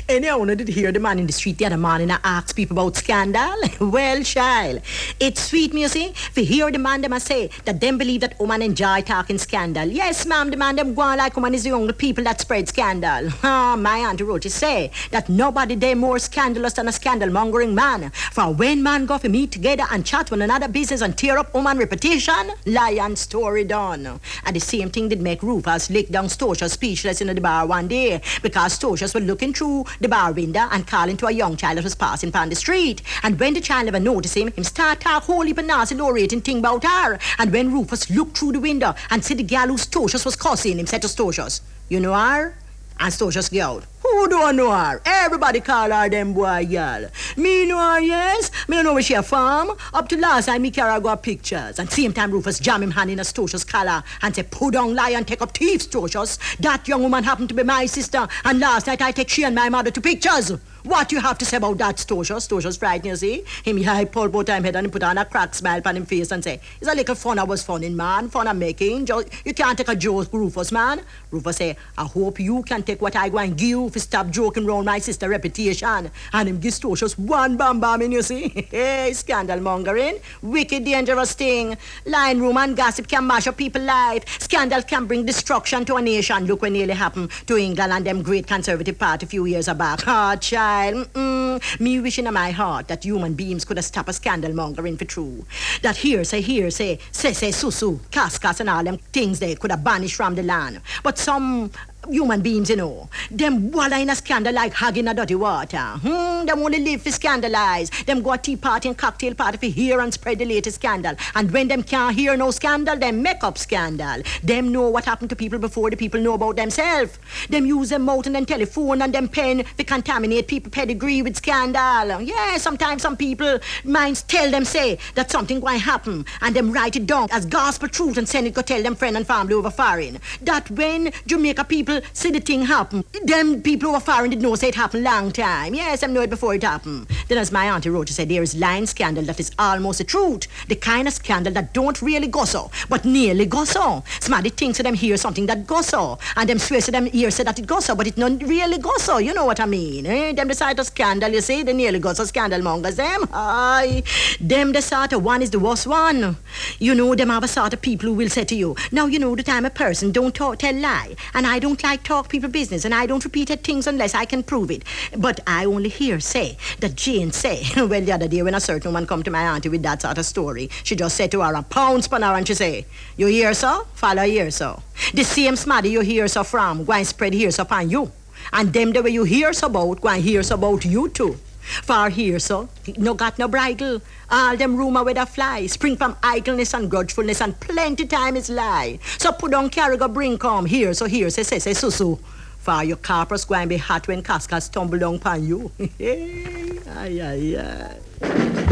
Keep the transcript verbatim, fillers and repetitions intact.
Anyone did hear the man in the street the other morning and ask people about scandal? Well, child, it's sweet me, you see. If you hear the man them a say that them believe that woman enjoy talking scandal. Yes, ma'am, the man them go on like woman is the only people that spread scandal. Ah, my Auntie Roach say that nobody they more scandalous than a scandal mongering man. For when man go for meet together and chat with another business and tear up woman reputation, lion story done. And the same thing did make Rufus lick down Stocia speechless in the bar one day because Stocia was looking through the bar window and calling to a young child that was passing down the street. And when the child never noticed him, him start talk holy but nasty low rating thing about her. And when Rufus looked through the window and see the girl who Stocia was cussing him, said to Stocia, "You know her?" And Stocia yelled, "Who don't know her? Everybody call her them boy girl. Me know her, yes. Me don't know where she a from. Up to last time me carry her go pictures. And same time Rufus jam him hand in a Stocia's collar and say, "Put down lie and take up thief, Stocia's. That young woman happened to be my sister. And last night I take she and my mother to pictures." What you have to say about that, Stocia? Stocia's frightened, you see. Him high pull both time head and he put on a crack smile upon him face and say, "It's a little fun I was funning, man. Fun I'm making. Jo- you can't take a joke, Rufus, man." Rufus say, "I hope you can take what I go and give you if you stop joking round my sister reputation." And him give Stocia's one bam bam in, you see. Hey, scandal mongering. Wicked dangerous thing. Lying room and gossip can mash up people's life. Scandal can bring destruction to a nation. Look what nearly happened to England and them great conservative party a few years back. Ah, child. Mm-mm. Me wishing in my heart that human beings could have stopped a scandal mongering for true. That hearsay, hearsay, say, say, susu, cascas and all them things they could have banished from the land. But some human beings, you know, them walla in a scandal like hog in a dirty water. Hmm, them only live for scandalize. Them go a tea party and cocktail party for hear and spread the latest scandal. And when them can't hear no scandal, them make up scandal. Them know what happened to people before the people know about themselves. Them use them mouth and them telephone and them pen to contaminate people pedigree with scandal. Yeah, sometimes some people minds tell them say that something going to happen and them write it down as gospel truth and send it go tell them friend and family over foreign. That when Jamaica people see the thing happen, them people over foreign did know say it happened long time. Yes, I know it before it happened. Then as my auntie Rocha said, there is lying scandal that is almost the truth. The kind of scandal that don't really go so, but nearly go so. Somebody thinks to them hear something that go so, and them swear to them ear say that it go so, but it not really go so. You know what I mean? Eh? Them the sort of scandal, you see, they nearly go so scandal mongers them. Aye. Them the sort of one is the worst one. You know, them have a sort of people who will say to you, now you know that I'm a person, don't talk, tell lie, and I don't like talk people business, and I don't repeat things unless I can prove it. But I only hear say that Jane say, well, the other day when a certain woman come to my auntie with that sort of story, she just said to her and pounce upon her and she say, "You hear so? Follow here so. The same smarty you hear so from, go and spread here so upon you. And them the way you hear so about, go and hear so about you too. For here so, no got no bridle. All them rumor where they fly, spring from idleness and grudgefulness and plenty time is lie. So put on carry go bring come here so here say say say so so. For your carpers go and be hot when cascas tumble down upon you. Ay ay ay.